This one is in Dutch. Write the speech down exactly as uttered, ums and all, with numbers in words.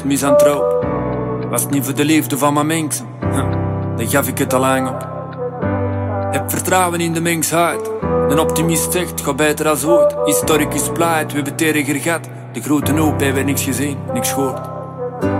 was misantroop. Was het niet voor de liefde van mijn mensen, dan gaf ik het al lang op. Heb vertrouwen in de mensheid. Een optimist zegt, ga beter als ooit. Historicus pleit, we hebben het erger gehad. De grote hoop hebben niks gezien, niks gehoord.